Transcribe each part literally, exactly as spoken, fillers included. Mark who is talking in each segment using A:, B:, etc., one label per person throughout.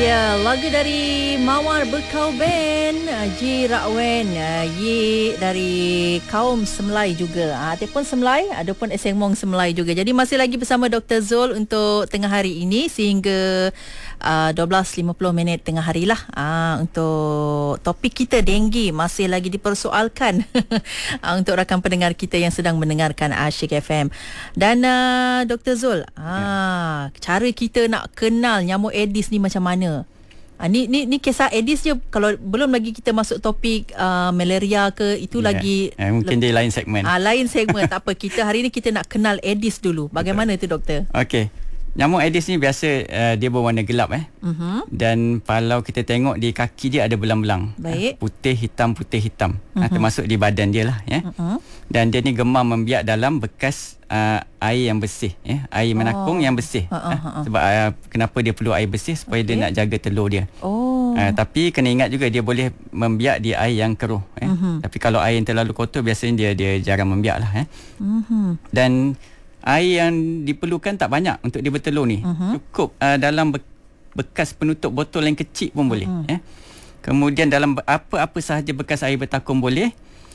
A: Ya, lagu dari Mawar Bekau Band, Ji Rakwen, Yi dari kaum Semlai juga. Ataupun Semlai, ataupun Eseng Mong Semlai juga. Jadi masih lagi bersama Doktor Zul untuk tengah hari ini sehingga uh, dua belas lima puluh minit tengah hari lah. Uh, untuk topik kita denggi masih lagi dipersoalkan uh, untuk rakan pendengar kita yang sedang mendengarkan Asyik F M. Dan uh, Doktor Zul, uh, ya. cara kita nak kenal nyamuk Aedes ni macam mana? Ah, ni ni ni kisah Aedes je. Kalau belum lagi kita masuk topik uh, malaria ke, itu yeah. lagi
B: eh, mungkin dia lain segmen.
A: Ah, lain segmen. Tak apa, kita hari ni kita nak kenal Aedes dulu. Bagaimana Betul. tu doktor?
B: Okey. Nyamuk Aedes ni biasa uh, dia berwarna gelap eh. Uh-huh. Dan kalau kita tengok di kaki dia ada belang-belang.
A: Baik.
B: Uh, putih hitam putih hitam. Uh-huh. Uh, termasuk di badan dia lah ya. Uh-huh. Dan dia ni gemar membiak dalam bekas uh, air yang bersih ya. Air menakung oh. yang bersih. Uh-huh. Uh, sebab uh, kenapa dia perlu air bersih? Supaya okay. dia nak jaga telur dia. Oh. Uh, tapi kena ingat juga dia boleh membiak di air yang keruh ya. Uh-huh. Tapi kalau air yang terlalu kotor biasanya dia dia jarang membiak lah ya. Uh-huh. Dan air yang diperlukan tak banyak untuk dia bertelur ni. Uh-huh. Cukup uh, dalam be- bekas penutup botol yang kecil pun boleh. Uh-huh. Ya. Kemudian dalam apa-apa sahaja bekas air bertakung boleh.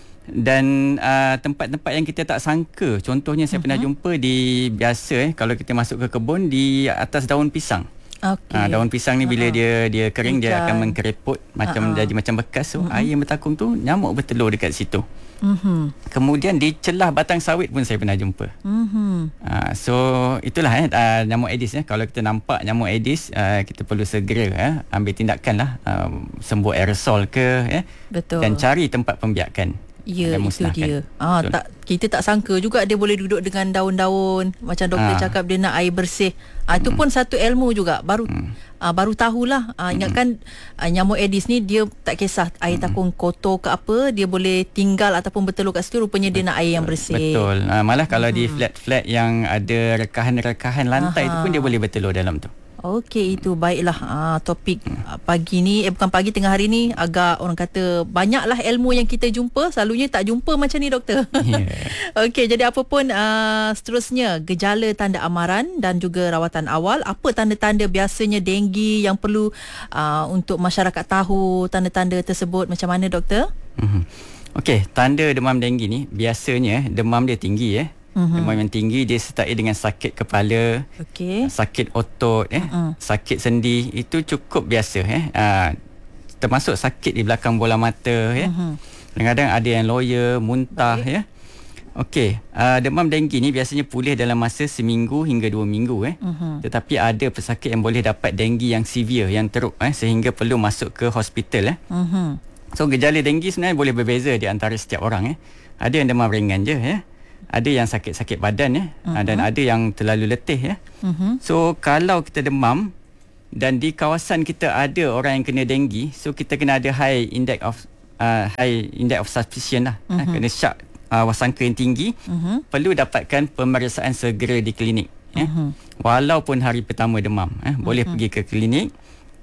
B: Dan uh, tempat-tempat yang kita tak sangka. Contohnya saya uh-huh. pernah jumpa di biasa eh, kalau kita masuk ke kebun di atas daun pisang. Okay. Uh, daun pisang ni bila uh-huh. dia dia kering Hujan. dia akan mengkereput macam uh-huh. jadi macam bekas. So uh-huh. air yang bertakung tu nyamuk bertelur dekat situ. Mm-hmm. Kemudian di celah batang sawit pun saya pernah jumpa. Mm-hmm. Uh, so itulah eh, uh, nyamuk Aedes eh. Kalau kita nampak nyamuk Aedes, uh, kita perlu segera eh, ambil tindakan lah, um, sembuh aerosol ke eh. Betul. Dan cari tempat pembiakan.
A: Ya, itu dia. Ah, tak, kita tak sangka juga dia boleh duduk dengan daun-daun. Macam doktor ah. cakap dia nak air bersih. Ah, itu hmm. pun satu ilmu juga. Baru hmm. ah, baru tahulah. Ah, ingatkan hmm. ah, nyamuk Aedes ni dia tak kisah air hmm. takung kotor ke apa, dia boleh tinggal ataupun bertelur kat situ. Rupanya dia nak air yang bersih.
B: Betul. Ah, malah kalau hmm. di flat-flat yang ada rekahan-rekahan lantai Aha. tu pun dia boleh bertelur dalam tu.
A: Okey, itu baiklah uh, topik uh, pagi ni, eh bukan pagi, tengah hari ni agak orang kata banyaklah ilmu yang kita jumpa. Selalunya tak jumpa macam ni doktor. Yeah. Okey, jadi apa pun uh, seterusnya gejala tanda amaran dan juga rawatan awal. Apa tanda-tanda biasanya denggi yang perlu uh, untuk masyarakat tahu tanda-tanda tersebut macam mana doktor?
B: Mm-hmm. Okey, tanda demam denggi ni biasanya demam dia tinggi eh. Uh-huh. Demam yang tinggi dia sertai dengan sakit kepala, okay. sakit otot, eh, uh-uh. sakit sendi, itu cukup biasa. Eh. Uh, termasuk sakit di belakang bola mata. Eh. Uh-huh. Kadang-kadang ada yang loya, muntah. Ya. Okey, uh, demam denggi ni biasanya pulih dalam masa seminggu hingga dua minggu. Eh. Uh-huh. Tetapi ada pesakit yang boleh dapat denggi yang severe, yang teruk, eh, sehingga perlu masuk ke hospital. Eh. Uh-huh. So gejala denggi sebenarnya boleh berbeza di antara setiap orang. Eh. Ada yang demam ringan je. Eh. Ada yang sakit-sakit badan ya, uh-huh. dan ada yang terlalu letih ya. Uh-huh. So kalau kita demam dan di kawasan kita ada orang yang kena denggi, so kita kena ada high index of uh, high index of suspicion lah. Uh-huh. Kena syak uh, wasangka yang tinggi, uh-huh. perlu dapatkan pemeriksaan segera di klinik. Ya. Uh-huh. Walaupun hari pertama demam, eh, boleh uh-huh. pergi ke klinik.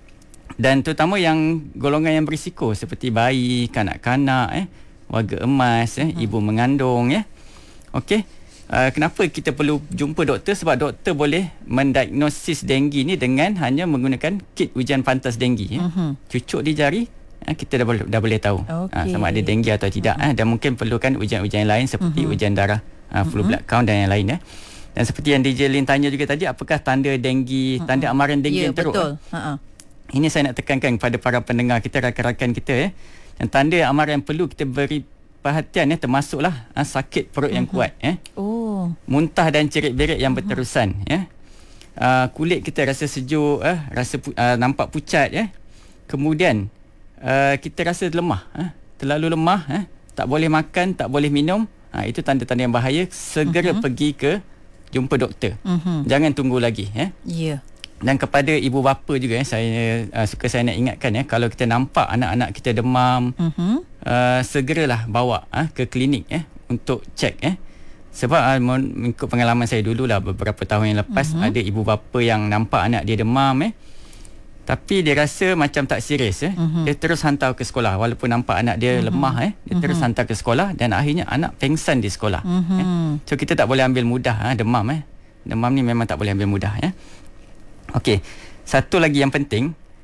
B: Dan terutama yang golongan yang berisiko seperti bayi, kanak-kanak, eh, warga emas, eh, uh-huh. ibu mengandung ya. Okey, uh, kenapa kita perlu jumpa doktor? Sebab doktor boleh mendiagnosis denggi ni dengan hanya menggunakan kit ujian pantas denggi. Ya. Uh-huh. Cucuk di jari, uh, kita dah boleh, dah boleh tahu okay. uh, sama ada denggi atau tidak. Uh-huh. uh, dan mungkin perlukan ujian-ujian lain seperti uh-huh. ujian darah, uh, flu uh-huh. blood count dan yang lain. Ya. Dan seperti yang D J Lin tanya juga tadi, apakah tanda denggi, uh-huh. tanda amaran denggi yeah, yang teruk? Betul. Uh-huh. Ini saya nak tekankan kepada para pendengar kita, rakan-rakan kita. Ya. Yang tanda amaran yang perlu kita beri perhatian ya, termasuklah ha, sakit perut uh-huh. yang kuat ya. Oh. Muntah dan cerit-berit yang berterusan uh-huh. ya. Uh, kulit kita rasa sejuk, eh, rasa pu- uh, nampak pucat ya. Kemudian uh, kita rasa lemah, eh, terlalu lemah, eh, tak boleh makan, tak boleh minum. Ha, itu tanda-tanda yang bahaya. Segera uh-huh. pergi ke jumpa doktor. Uh-huh. Jangan tunggu lagi ya. Ya. Yeah. Dan kepada ibu bapa juga eh, saya uh, suka saya nak ingatkan ya, kalau kita nampak anak-anak kita demam, uh-huh. uh, segeralah bawa uh, ke klinik eh untuk cek eh. Sebab uh, mengikut pengalaman saya dululah beberapa tahun yang lepas, uh-huh. ada ibu bapa yang nampak anak dia demam eh, tapi dia rasa macam tak serius eh. Uh-huh. Dia terus hantar ke sekolah walaupun nampak anak dia uh-huh. lemah eh. Dia uh-huh. terus hantar ke sekolah dan akhirnya anak pengsan di sekolah. Uh-huh. Eh. So kita tak boleh ambil mudah uh, demam eh. Demam ni memang tak boleh ambil mudah ya. Okey, satu lagi yang penting,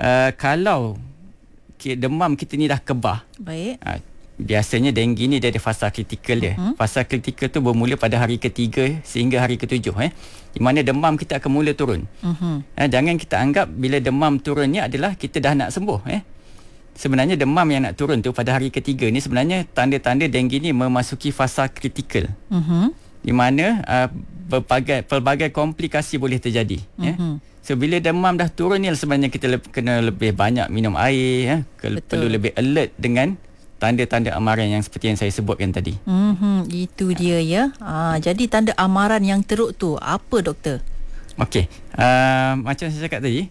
B: uh, kalau demam kita ni dah kebah.
A: Baik.
B: Uh, biasanya denggi ni dia ada fasa kritikal dia. Uh-huh. Fasa kritikal tu bermula pada hari ketiga sehingga hari ketujuh. Eh. Di mana demam kita akan mula turun. Uh-huh. Uh, jangan kita anggap bila demam turun ni adalah kita dah nak sembuh. Eh. Sebenarnya demam yang nak turun tu pada hari ketiga ni sebenarnya tanda-tanda denggi ni memasuki fasa kritikal. Uh-huh. Di mana uh, berbagai, pelbagai komplikasi boleh terjadi. Uh-huh. Eh. So bila demam dah turun ni sebenarnya kita le- kena lebih banyak minum air, ya. Perlu lebih alert dengan tanda-tanda amaran yang seperti yang saya sebutkan tadi.
A: Mm-hmm, itu dia ya. Ah, jadi tanda amaran yang teruk tu apa doktor?
B: Okey, uh, macam saya cakap tadi,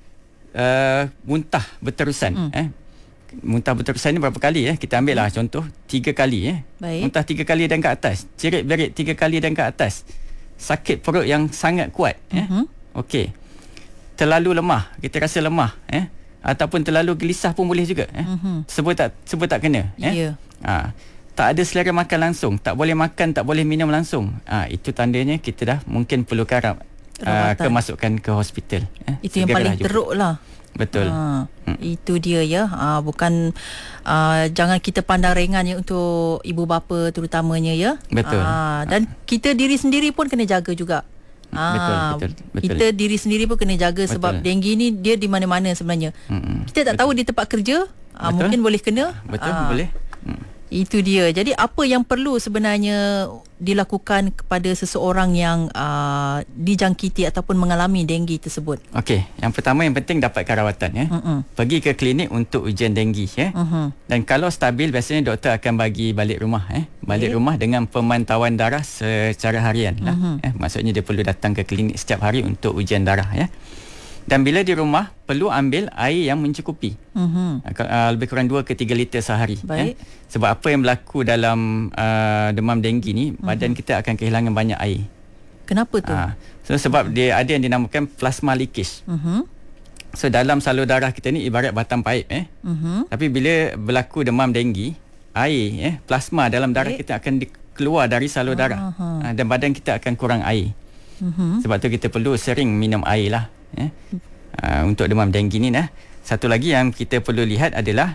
B: uh, muntah berterusan. Mm. Eh. Muntah berterusan ni berapa kali? Eh? Kita ambil lah mm. contoh tiga kali. Eh. Muntah tiga kali dan ke atas. Cerit-berit tiga kali dan ke atas. Sakit perut yang sangat kuat. Mm-hmm. Eh. Okey. Terlalu lemah, kita rasa lemah, eh, ataupun terlalu gelisah pun boleh juga, eh. Mm-hmm. Sebut tak sebut tak kena, eh. Yeah. Ha, tak ada selera makan langsung, tak boleh makan, tak boleh minum langsung. Ha, itu tandanya kita dah mungkin perlukan uh, kemasukan ke hospital. Eh.
A: Itu yang paling teruk lah.
B: Betul.
A: Ha, hmm. Itu dia ya. Ha, bukan uh, jangan kita pandang ringan ya untuk ibu bapa terutamanya ya.
B: Betul.
A: Ha, dan ha. kita diri sendiri pun kena jaga juga. Ah, betul, betul, betul. Kita diri sendiri pun kena jaga betul. Sebab denggi ni dia di mana-mana sebenarnya. Mm-mm. Kita tak betul. tahu di tempat kerja, ah, mungkin boleh kena.
B: Betul, ah, boleh. Mm.
A: Itu dia. Jadi apa yang perlu sebenarnya dilakukan kepada seseorang yang uh, dijangkiti ataupun mengalami denggi tersebut?
B: Okey, yang pertama yang penting dapatkan rawatan ya. Mm-mm. Pergi ke klinik untuk ujian denggi ya. Mm-hmm. Dan kalau stabil biasanya doktor akan bagi balik rumah eh. Balik okay. rumah dengan pemantauan darah secara harian lah. Mm-hmm. Eh, maksudnya dia perlu datang ke klinik setiap hari untuk ujian darah ya. Dan bila di rumah perlu ambil air yang mencukupi. Mm-hmm. Uh, lebih kurang dua ke tiga liter sehari.
A: Baik.
B: Eh. Sebab apa yang berlaku dalam uh, demam denggi ni, mm-hmm. badan kita akan kehilangan banyak air.
A: Kenapa tu? Uh,
B: so sebab mm-hmm. dia ada yang dinamakan plasma leakage. Mm-hmm. So dalam salur darah kita ni ibarat batang paip eh. Mm-hmm. Tapi bila berlaku demam denggi, air eh plasma dalam darah Baik. kita akan di- keluar dari salur uh-huh. darah. Uh, dan badan kita akan kurang air. Mm-hmm. Sebab tu kita perlu sering minum air lah. Eh? Uh, untuk demam denggi ni nah. Satu lagi yang kita perlu lihat adalah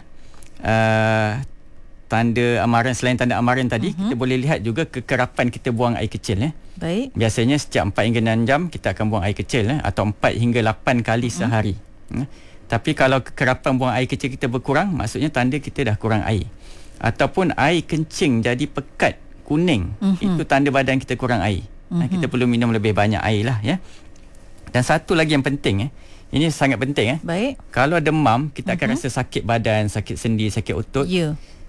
B: uh, tanda amaran. Selain tanda amaran tadi, uh-huh. kita boleh lihat juga kekerapan kita buang air kecil eh.
A: Baik.
B: Biasanya setiap empat hingga enam jam kita akan buang air kecil eh, atau empat hingga lapan kali uh-huh. sehari. Eh? Tapi kalau kekerapan buang air kecil kita berkurang, maksudnya tanda kita dah kurang air. Ataupun air kencing jadi pekat, kuning, uh-huh. itu tanda badan kita kurang air. Uh-huh. Eh, kita perlu minum lebih banyak air lah ya. Dan satu lagi yang penting eh, ini sangat penting eh.
A: Baik.
B: Kalau demam, kita akan uh-huh. rasa sakit badan, sakit sendi, sakit otot.
A: Ya. Yeah.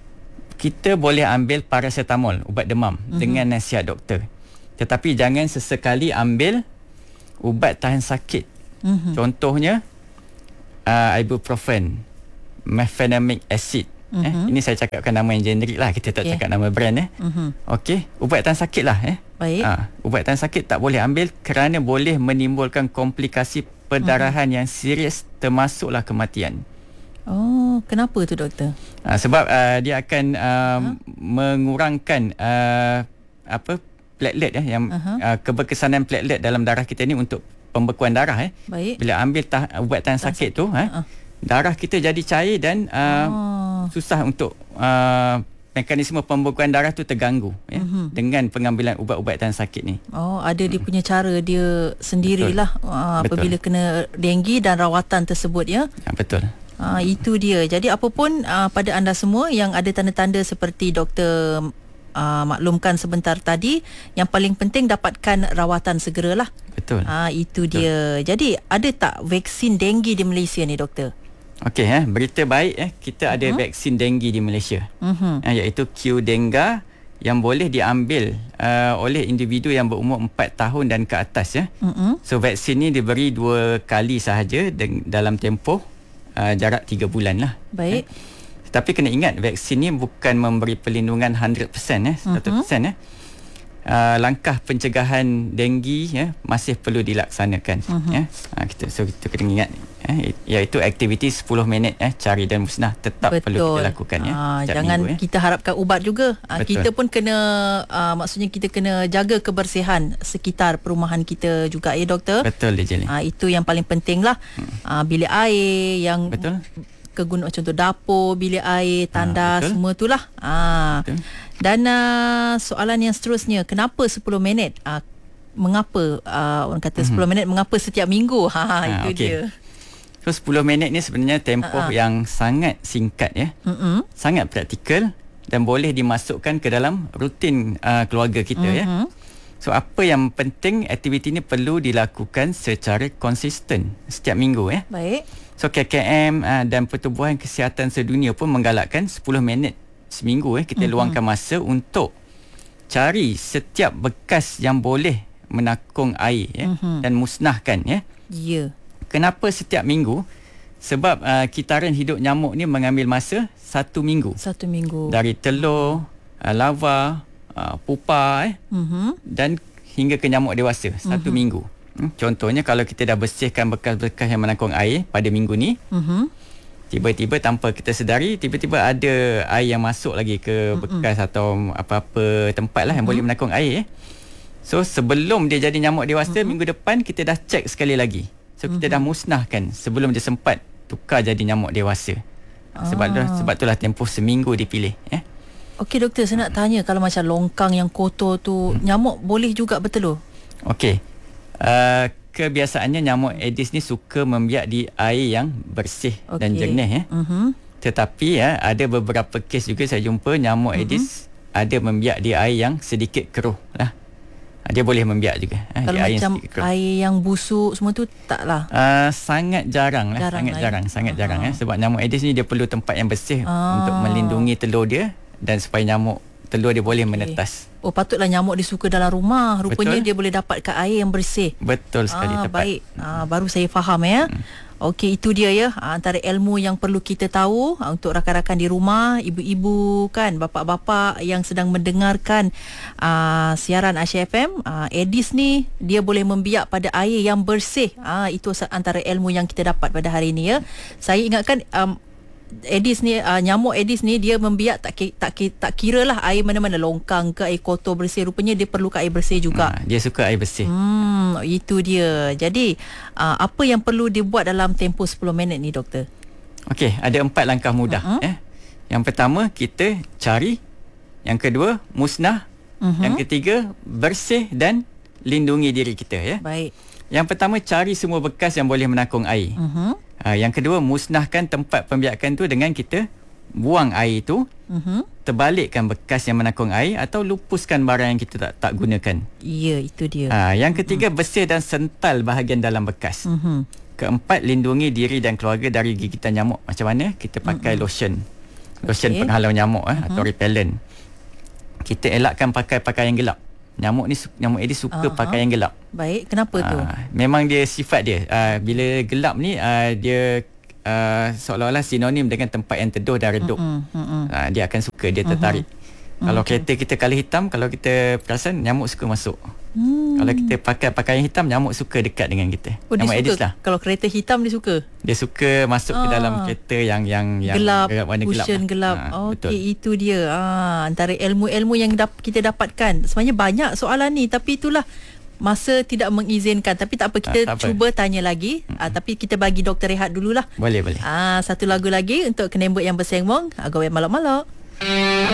B: Kita boleh ambil paracetamol, ubat demam uh-huh. dengan nasihat doktor. Tetapi jangan sesekali ambil ubat tahan sakit. Uh-huh. Contohnya uh, ibuprofen, mefenamic acid. Uh-huh. Eh, ini saya cakapkan nama yang generik lah, kita tak okay. cakap nama brand eh. Uh-huh. Okey, ubat tahan sakit lah eh.
A: Baik.
B: Ha, ubat tahan sakit tak boleh ambil kerana boleh menimbulkan komplikasi perdarahan uh-huh. yang serius, termasuklah kematian.
A: Oh, kenapa tu doktor?
B: Ha, sebab uh, dia akan uh, uh-huh. mengurangkan uh, apa platelet eh yang uh-huh. uh, keberkesanan platelet dalam darah kita ni untuk pembekuan darah eh.
A: Baik.
B: Bila ambil tah, ubat tahan sakit, sakit tu eh, uh-huh. darah kita jadi cair dan uh, oh. susah untuk uh, mekanisme pembekuan darah tu terganggu ya, uh-huh. dengan pengambilan ubat-ubat tahan sakit ni.
A: Oh, ada dia punya cara dia sendirilah uh, apabila kena denggi dan rawatan tersebut ya.
B: Ya betul.
A: Uh, itu dia. Jadi apapun uh, pada anda semua yang ada tanda-tanda seperti doktor uh, maklumkan sebentar tadi, yang paling penting dapatkan rawatan segeralah.
B: Betul.
A: Uh, itu betul. Dia. Jadi ada tak vaksin denggi di Malaysia ni doktor?
B: Okey eh, berita baik eh, kita ada uh-huh. vaksin denggi di Malaysia. Uh-huh. Eh, iaitu Q-Denga yang boleh diambil uh, oleh individu yang berumur empat tahun dan ke atas ya. Uh-huh. So vaksin ni diberi dua kali sahaja de- dalam tempoh uh, jarak tiga bulan lah.
A: Baik. Eh.
B: Tapi kena ingat vaksin ni bukan memberi perlindungan seratus peratus eh, seratus peratus uh-huh. eh. Uh, langkah pencegahan denggi ya masih perlu dilaksanakan uh-huh. ya. Uh, kita so kita kena ingat eh, iaitu aktiviti sepuluh minit eh, cari dan musnah tetap Betul. perlu kita lakukan ya.
A: Ha, jangan minggu, kita harapkan ubat juga. Ha, kita pun kena uh, maksudnya kita kena jaga kebersihan sekitar perumahan kita juga ya doktor.
B: Betul je.
A: Ha, itu yang paling penting lah. Hmm. Ha, bilik air yang
B: Betul.
A: kegunaan contoh dapur, bilik air, tandas, ha, semua itulah. Ha. Dan uh, soalan yang seterusnya, kenapa sepuluh minit? Uh, mengapa uh, orang kata sepuluh minit, mengapa setiap minggu? Ha, ha itu okay. dia.
B: So sepuluh minit ni sebenarnya tempoh uh-huh. yang sangat singkat ya. Uh-huh. Sangat praktikal dan boleh dimasukkan ke dalam rutin uh, keluarga kita uh-huh. ya. So apa yang penting, aktiviti ni perlu dilakukan secara konsisten setiap minggu ya.
A: Baik.
B: So K K M uh, dan Pertubuhan Kesihatan Sedunia pun menggalakkan sepuluh minit seminggu eh kita uh-huh. luangkan masa untuk cari setiap bekas yang boleh menakung air ya uh-huh. dan musnahkan ya.
A: Ya. Yeah.
B: Kenapa setiap minggu? Sebab uh, kitaran hidup nyamuk ni mengambil masa satu minggu.
A: Satu minggu.
B: Dari telur, uh, larva, uh, pupa eh, uh-huh. dan hingga ke nyamuk dewasa satu uh-huh. minggu. Hmm, contohnya kalau kita dah bersihkan bekas-bekas yang menakung air pada minggu ni, uh-huh. tiba-tiba tanpa kita sedari, tiba-tiba ada air yang masuk lagi ke uh-huh. bekas atau apa-apa tempat lah yang uh-huh. boleh menakung air. Eh. So sebelum dia jadi nyamuk dewasa, uh-huh. minggu depan kita dah cek sekali lagi. So kita mm-hmm. dah musnahkan sebelum dia sempat tukar jadi nyamuk dewasa. Ah. Sebab tu, sebab itulah tempoh seminggu dipilih ya.
A: Okey doktor, saya nak tanya, kalau macam longkang yang kotor tu hmm. nyamuk boleh juga bertelur?
B: Okey. Uh, kebiasaannya nyamuk Aedes ni suka membiak di air yang bersih okay. dan jernih ya. Mm-hmm. Tetapi ya ada beberapa kes juga saya jumpa nyamuk mm-hmm. Aedes ada membiak di air yang sedikit keruh lah. Dia boleh membiak juga.
A: Kalau
B: air
A: macam yang air yang busuk semua tu taklah.
B: Uh, sangat jarang lah,
A: jarang
B: sangat
A: lah,
B: jarang, sangat
A: uh-huh.
B: jarang eh sebab nyamuk Aedes ni dia perlu tempat yang bersih uh. untuk melindungi telur dia dan supaya nyamuk telur dia boleh okay. menetas.
A: Oh, patutlah nyamuk dia suka dalam rumah. Rupanya Betul. dia boleh dapatkan air yang bersih.
B: Betul sekali
A: ah,
B: tepat.
A: Baik. Ah, baru saya faham ya. Hmm. Okey, itu dia ya antara ilmu yang perlu kita tahu untuk rakan-rakan di rumah, ibu-ibu kan, bapa-bapa yang sedang mendengarkan uh, siaran Asia F M. uh, Aedes ni dia boleh membiak pada air yang bersih. uh, Itu antara ilmu yang kita dapat pada hari ini ya. Saya ingatkan um, Aedes ni uh, nyamuk Aedes ni dia membiak tak tak tak kira lah air mana-mana, longkang ke air kotor bersih, rupanya dia perlukan air bersih juga.
B: Ha, dia suka air bersih.
A: Hmm, itu dia. Jadi uh, apa yang perlu dibuat dalam tempoh sepuluh minit ni doktor?
B: Okey, ada empat langkah mudah uh-huh. eh. Yang pertama kita cari, yang kedua musnah, uh-huh. yang ketiga bersih dan lindungi diri kita ya.
A: Baik.
B: Yang pertama cari semua bekas yang boleh menakung air. Uh-huh. Uh, yang kedua, musnahkan tempat pembiakan tu dengan kita buang air tu, uh-huh. terbalikkan bekas yang menakung air atau lupuskan barang yang kita tak tak gunakan.
A: Ya, itu dia.
B: Uh, yang ketiga, uh-huh. bersih dan sental bahagian dalam bekas. Uh-huh. Keempat, lindungi diri dan keluarga dari gigitan nyamuk. Macam mana? Kita pakai uh-huh. lotion. Lotion okay. penghalau nyamuk eh, uh-huh. atau repellent. Kita elakkan pakai pakaian gelap. Nyamuk ni nyamuk Aedes suka uh-huh. pakai yang gelap.
A: Baik, kenapa tu?
B: Uh, memang dia sifat dia. Uh, bila gelap ni uh, dia uh, seolah-olah sinonim dengan tempat yang teduh dan redup. Uh-uh, uh-uh. Uh, dia akan suka, dia tertarik. Uh-huh. Kalau okay. kereta kita colour hitam, kalau kita perasan nyamuk suka masuk. Hmm. Kalau kita pakai pakaian hitam, nyamuk suka dekat dengan kita.
A: Oh,
B: nyamuk
A: dia
B: Aedes
A: suka.
B: Lah.
A: Kalau kereta hitam dia suka.
B: Dia suka masuk ah. ke dalam kereta yang yang yang
A: gelap,
B: warna gelap.
A: Cushion gelap.
B: Ha,
A: Okey, itu dia. Ah, antara ilmu-ilmu yang dap- kita dapatkan. Sebenarnya banyak soalan ni, tapi itulah masa tidak mengizinkan. Tapi tak apa, kita ah, tak cuba apa. tanya lagi. Mm-hmm. Ah, tapi kita bagi doktor rehat dululah.
B: Boleh, boleh.
A: Ah, satu lagu lagi untuk Kenembut yang Bersengmong. Agak malak-malak.